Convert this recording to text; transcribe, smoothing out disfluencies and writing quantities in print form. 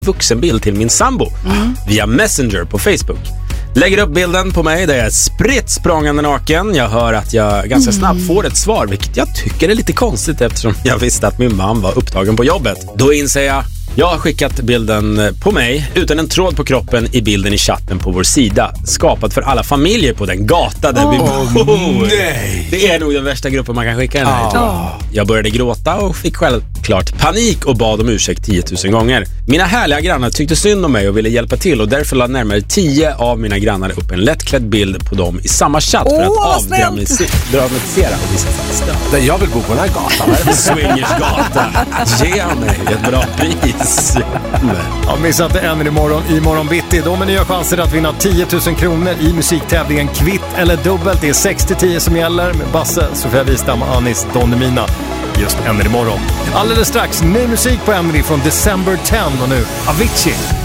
vuxenbild till min sambo via Messenger på Facebook. Lägger upp bilden på mig där jag är spritt språngande naken. Jag hör att jag ganska snabbt får ett svar, vilket jag tycker är lite konstigt eftersom jag visste att min man var upptagen på jobbet. Då inser jag har skickat bilden på mig utan en tråd på kroppen i bilden i chatten på vår sida. Skapat för alla familjer på den gata där vi bor. Nej. Det är nog den värsta gruppen man kan skicka den här. Jag började gråta och fick självklart panik och bad om ursäkt 10 000 gånger. Mina härliga grannar tyckte synd om mig och ville hjälpa till och därför la närmare 10 av mina grannar upp en lättklädd bild på dem i samma chatt för att avdramatisera och visa fast. Jag vill bo på den här gatan. Swingersgata. Ge mig ett bra pris. Ja, missa inte ännu imorgon bitti. Då med nya chanser att vinna 10 000 kronor i musiktävlingen Kvitt eller dubbelt. Det är 6-10 som gäller med Basse, Sofia Wistam och Anis Don Demina. Just ännu imorgon. Alldeles strax ny musik på Emily från December 10 och nu Avicii.